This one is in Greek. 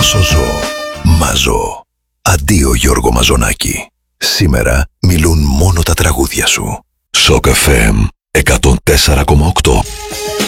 όσο ζω, μαζώ. Αντίο Γιώργο Μαζονάκη. Σήμερα μιλούν μόνο τα τραγούδια σου. Σοκ FM 104,8.